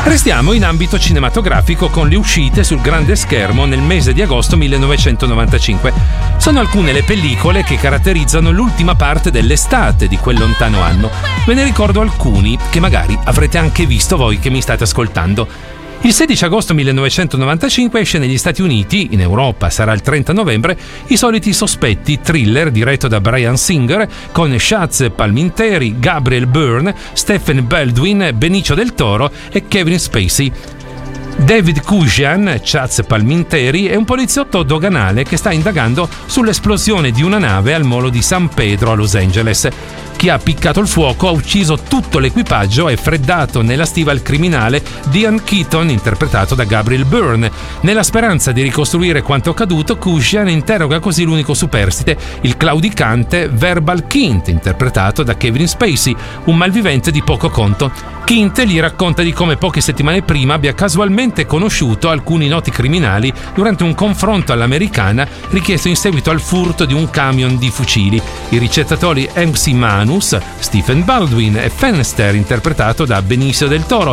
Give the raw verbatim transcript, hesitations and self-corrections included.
Restiamo in ambito cinematografico con le uscite sul grande schermo nel mese di agosto millenovecentonovantacinque. Sono alcune le pellicole che caratterizzano l'ultima parte dell'estate di quel lontano anno. Ve ne ricordo alcuni che magari avrete anche visto voi che mi state ascoltando. Il sedici agosto millenovecentonovantacinque esce negli Stati Uniti, in Europa sarà il trenta novembre, I soliti sospetti, thriller diretto da Bryan Singer con Chazz Palminteri, Gabriel Byrne, Stephen Baldwin, Benicio del Toro e Kevin Spacey. David Kujan, Chazz Palminteri, è un poliziotto doganale che sta indagando sull'esplosione di una nave al molo di San Pedro a Los Angeles. Chi ha piccato il fuoco ha ucciso tutto l'equipaggio e freddato nella stiva il criminale Diane Keaton, interpretato da Gabriel Byrne. Nella speranza di ricostruire quanto accaduto, Kujan interroga così l'unico superstite, il claudicante Verbal Kint, interpretato da Kevin Spacey, un malvivente di poco conto. Kint gli racconta di come poche settimane prima abbia casualmente conosciuto alcuni noti criminali durante un confronto all'americana richiesto in seguito al furto di un camion di fucili. I ricettatori M C Manus, Stephen Baldwin e Fenster, interpretato da Benicio del Toro,